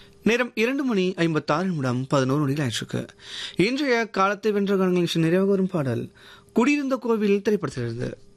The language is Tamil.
நேரம் 2:56 11 ஆயிற்றுக்கு. இன்றைய காலத்தை வென்ற காலங்கள் நிறைவாக வரும் பாடல் குடியிருந்த கோவில் திரைப்படத்திலிருந்து.